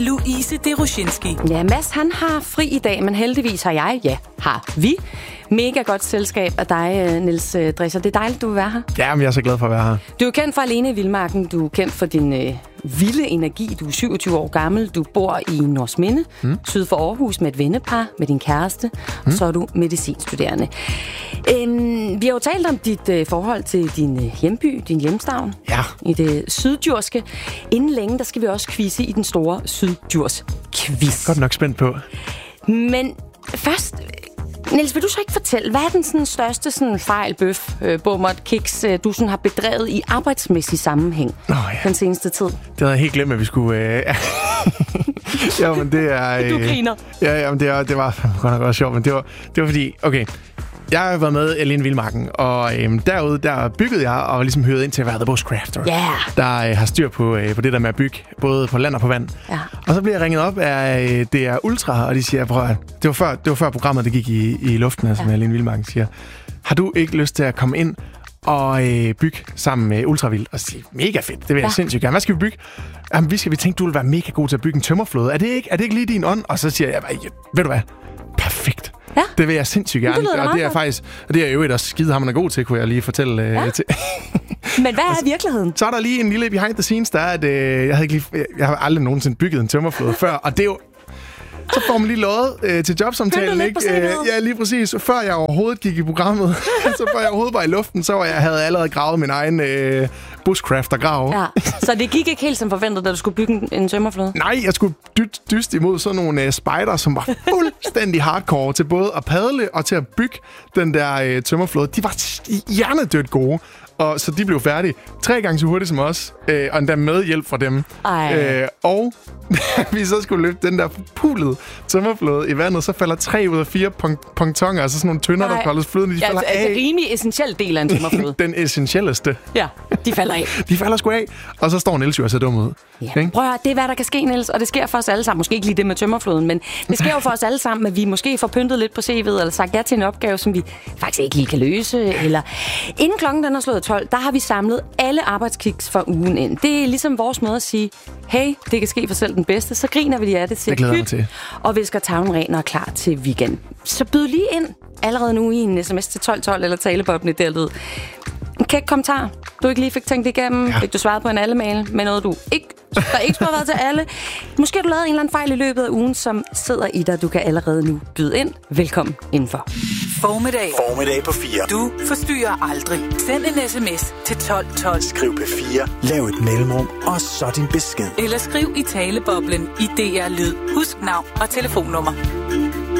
Louise Deroshinski. Ja, Mads han har fri i dag, men heldigvis har vi mega godt selskab af dig, Niels Dresser. Det er dejligt, du vil være her. Ja, men jeg er så glad for at være her. Du er kendt for Alene i Vildmarken. Du er kendt for din vilde energi. Du er 27 år gammel. Du bor i Nordsminde, syd for Aarhus, med et vennepar, med din kæreste. Og så er du medicinstuderende. Vi har jo talt om dit forhold til din hjemby, din hjemstavn. Ja. I det syddjurske. Inden længe, der skal vi også quizze i den store syddjurs-quiz. Godt nok spændt på. Men først, Niels, vil du så ikke fortælle, hvad er den sådan, største sådan, fejl, bøf, bommert, kiks, du sådan, har bedrevet i arbejdsmæssig sammenhæng den seneste tid? Det havde jeg helt glemt, at vi skulle... Ja, men det er... Du griner. Ja, men det var godt nok også sjovt, men det var fordi... Okay, jeg har været med Alene i Vildmarken, og derude, der byggede jeg og ligesom hørt ind til at være the bushcrafter. Der har styr på det der med at bygge, både på land og på vand. Yeah. Og så bliver jeg ringet op af det er Ultra, og de siger, prøv at, det var før programmet, det gik i luften, altså med Alene i Vildmarken, siger, har du ikke lyst til at komme ind og bygge sammen med Ultravild? Og sige, mega fedt, det vil jeg sindssygt gerne. Hvad skal vi bygge? Jamen, vi tænkte, du vil være mega god til at bygge en tømmerflåde. Er det ikke lige din ånd? Og så siger jeg, ved du hvad, perfekt. Ja. Det vil jeg sindssygt gerne. Og det er faktisk, og det er jo også skidehammerende god til, kunne jeg lige fortælle til. Men hvad er virkeligheden? Så er der lige en lille behind the scenes, der er, at jeg har aldrig nogensinde bygget en tømmerflåde før, og det er jo... Så får man lige lovet til jobsamtalen, ikke? Ja, lige præcis. Før jeg overhovedet gik i programmet, så før jeg overhovedet var i luften, så havde jeg allerede gravet min egen bushcrafter-grav. Ja. Så det gik ikke helt som forventet, da du skulle bygge en tømmerflåde? Nej, jeg skulle dyste imod sådan nogle spider, som var fuldstændig hardcore til både at padle og til at bygge den der tømmerflåde. De var hjernedødt gode. Og så de blev færdige 3 gange så hurtigt som os, og endda med hjælp fra dem. Og vi så skulle løfte den der pulede tømmerflåde i vandet, så falder 3 ud af 4 pontoner, altså sådan nogle tønder, der falder flydende, de falder af. Det er en rimelig essentiel del af en tømmerflåde. Den essentielleste. Ja, de falder af. De falder sgu af, og så står Niels jo og ser dum ud. Ja. Prøv at høre, det er hvad der kan ske, Niels, og det sker for os alle sammen. Måske ikke lige det med tømmerflåden, men det sker jo for os alle sammen, at vi måske får pyntet lidt på CV'et, eller sagt ja til en opgave, som vi faktisk ikke lige kan løse, eller inden klokken den er slået 12, der har vi samlet alle arbejdskiks for ugen ind. Det er ligesom vores måde at sige, hey, det kan ske for selv den bedste, så griner vi lige af det til og visker tavlen ren og er klar til weekend. Så byd lige ind allerede nu i en sms til 1212 eller talebobben der lyd. En kæk kommentar, du ikke lige fik tænkt igennem, fik du svaret på en alle-mail med noget, der ikke skulle have været til alle. Måske har du lavet en eller anden fejl i løbet af ugen, som sidder i dig. Du kan allerede nu byde ind. Velkommen indenfor. Formiddag på 4. Du forstyrrer aldrig. Send en sms til 1212. Skriv P4, lav et mellemrum, og så din besked. Eller skriv i taleboblen i DR Lyd. Husk navn og telefonnummer.